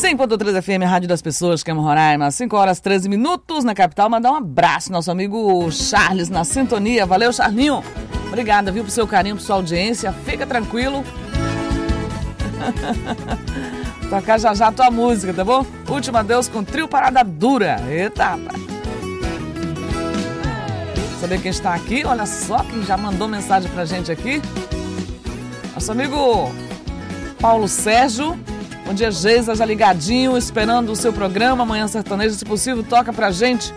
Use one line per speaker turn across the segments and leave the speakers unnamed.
100.3 FM, Rádio das Pessoas, que é Roraima, 5 horas 13 minutos na capital. Mandar um abraço ao nosso amigo Charles na sintonia. Valeu, Charlinho. Obrigada, viu, por seu carinho, por sua audiência. Fica tranquilo. Tocar já já a tua música, tá bom? Último adeus com Trio Parada Dura. Eita, rapaz. Saber quem está aqui? Olha só quem já mandou mensagem pra gente aqui. Nosso amigo Paulo Sérgio. Bom dia, Geisa, já ligadinho, esperando o seu programa. Manhã Sertaneja, se possível, toca pra gente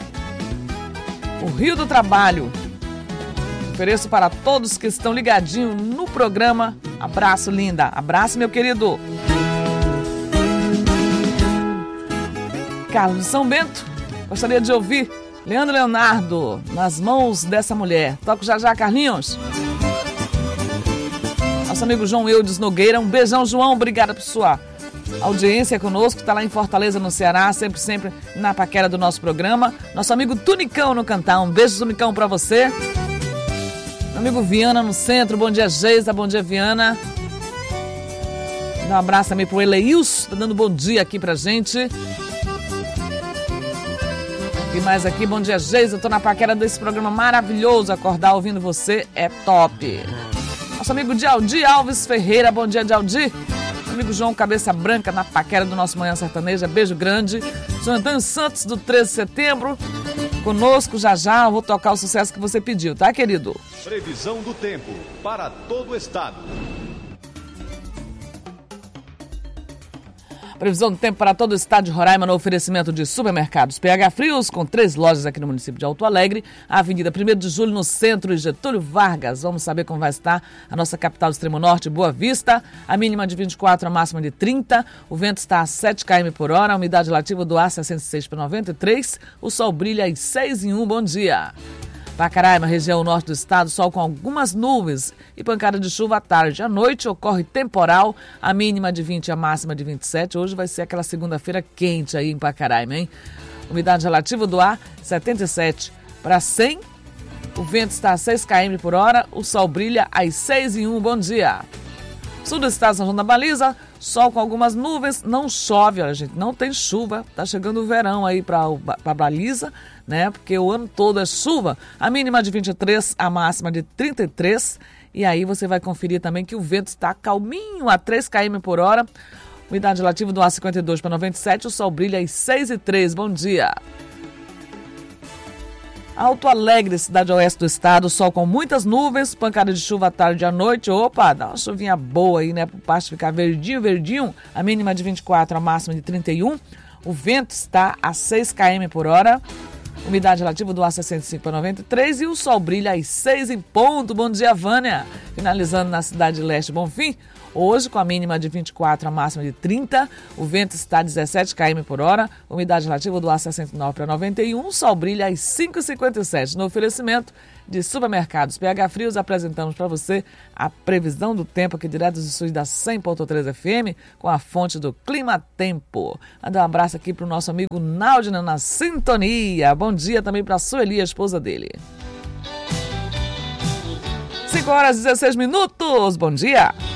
o Rio do Trabalho. Ofereço para todos que estão ligadinhos no programa. Abraço, linda. Abraço, meu querido. Carlos de São Bento, gostaria de ouvir Leandro Leonardo, Nas Mãos Dessa Mulher. Toco já já, Carlinhos. Nosso amigo João Eudes Nogueira, um beijão, João, obrigada por sua audiência conosco, está lá em Fortaleza, no Ceará, sempre na paquera do nosso programa. Nosso amigo Tunicão no Cantar, um beijo, Tunicão, pra você. Meu amigo Viana no centro, bom dia, Geisa, bom dia, Viana. Dá um abraço também pro Eleils, tá dando bom dia aqui pra gente. E mais aqui, bom dia, Geisa, eu tô na paquera desse programa maravilhoso, acordar ouvindo você é top. Nosso amigo Dialdi Alves Ferreira, bom dia, Dialdi. Amigo João Cabeça Branca na paquera do nosso Manhã Sertaneja, beijo grande. Sou Antônio Santos do 13 de setembro, conosco já já, eu vou tocar o sucesso que você pediu, tá, querido?
Previsão do tempo para todo o estado.
Previsão do tempo para todo o estado de Roraima no oferecimento de supermercados PH Frios, com 3 lojas aqui no município de Alto Alegre, a Avenida 1º de Julho no centro e Getúlio Vargas. Vamos saber como vai estar a nossa capital do Extremo Norte, Boa Vista. A mínima de 24, a máxima de 30. O vento está a 7 km por hora, a umidade relativa do ar 66,93. O sol brilha às 6:01. Bom dia. Pacaraima, região norte do estado, sol com algumas nuvens e pancada de chuva à tarde. À noite ocorre temporal, a mínima de 20 e a máxima de 27. Hoje vai ser aquela segunda-feira quente aí em Pacaraima, hein? Umidade relativa do ar, 77 para 100. O vento está a 6 km por hora, o sol brilha às 6:01. Bom dia. Sul do estado, São João da Baliza, sol com algumas nuvens, não chove, olha gente, não tem chuva, tá chegando o verão aí para Baliza, né, porque o ano todo é chuva, a mínima de 23, a máxima de 33, e aí você vai conferir também que o vento está calminho a 3 km por hora, umidade relativa do ar 52 para 97, o sol brilha às 6:03, bom dia. Alto Alegre, cidade oeste do estado, sol com muitas nuvens, pancada de chuva à tarde e à noite. Opa, dá uma chuvinha boa aí, né, pro pasto ficar verdinho. A mínima de 24, a máxima de 31. O vento está a 6 km por hora. Umidade relativa do ar 65 para 93 e o sol brilha às 6 em ponto. Bom dia, Vânia. Finalizando na cidade de Leste Bonfim. Hoje, com a mínima de 24, a máxima de 30, o vento está a 17 km por hora, umidade relativa do ar 69 para 91, o sol brilha às 5h57. No oferecimento de supermercados PH Frios, apresentamos para você a previsão do tempo aqui direto dos estúdios da 100.3 FM, com a fonte do Clima Tempo. Manda um abraço aqui para o nosso amigo Náudina na sintonia. Bom dia também para a Sueli, a esposa dele. 5 horas e 16 minutos. Bom dia.